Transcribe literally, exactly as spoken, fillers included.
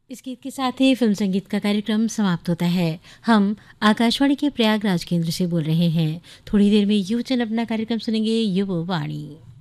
इस गीत के साथ ही फिल्म संगीत का कार्यक्रम समाप्त होता है। हम आकाशवाणी के प्रयागराज केंद्र से बोल रहे हैं। थोड़ी देर में युवजन अपना कार्यक्रम सुनेंगे युववाणी।